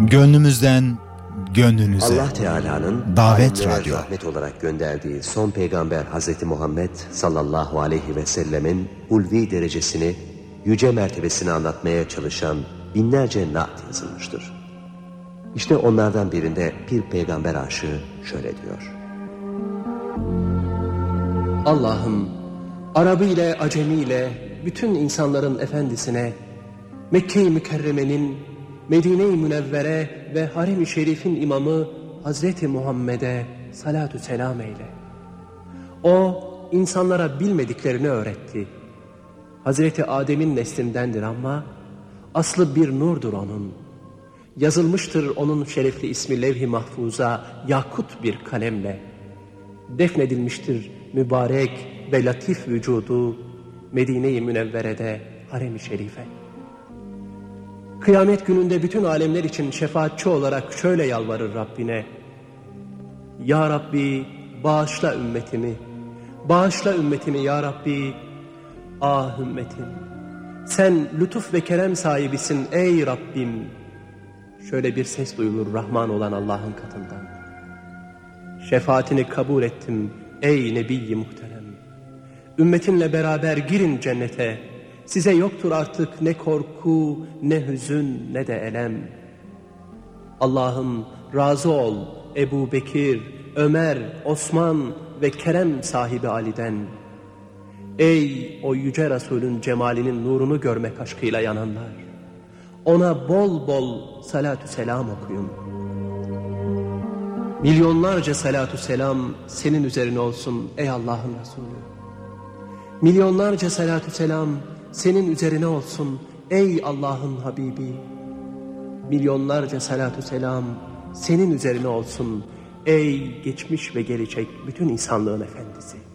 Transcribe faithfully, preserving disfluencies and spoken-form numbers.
Gönlümüzden gönlünüze. Allah Teala'nın Davet Radyo rahmet olarak gönderdiği son peygamber Hazreti Muhammed sallallahu aleyhi ve sellemin ulvi derecesini, yüce mertebesini anlatmaya çalışan binlerce naat yazılmıştır. İşte onlardan birinde bir peygamber aşığı şöyle diyor: Allah'ım, Arabı ile Acemi ile bütün insanların efendisine, Mekke-i Mükerreme'nin, Medine-i Münevvere ve Harem-i Şerif'in imamı Hazreti Muhammed'e salatu selam eyle. O, insanlara bilmediklerini öğretti. Hazreti Adem'in neslindendir ama aslı bir nurdur onun. Yazılmıştır onun şerefli ismi levh-i mahfuza yakut bir kalemle. Defnedilmiştir mübarek ve latif vücudu Medine-i Münevvere'de Harem-i Şerife. Kıyamet gününde bütün alemler için şefaatçi olarak şöyle yalvarır Rabbine: Ya Rabbi, bağışla ümmetimi, bağışla ümmetimi ya Rabbi. Ah ümmetim, sen lütuf ve kerem sahibisin ey Rabbim. Şöyle bir ses duyulur Rahman olan Allah'ın katından: Şefaatini kabul ettim ey Nebi-i Muhterem. Ümmetinle beraber girin cennete. Size yoktur artık ne korku, ne hüzün, ne de elem. Allah'ım razı ol Ebu Bekir, Ömer, Osman ve kerem sahibi Ali'den. Ey o yüce Resulün cemalinin nurunu görmek aşkıyla yananlar, ona bol bol salatü selam okuyun. Milyonlarca salatü selam senin üzerine olsun ey Allah'ın Resulü. Milyonlarca salatü selam senin üzerine olsun ey Allah'ın Habibi. Milyonlarca salatü selam senin üzerine olsun ey geçmiş ve gelecek bütün insanlığın efendisi.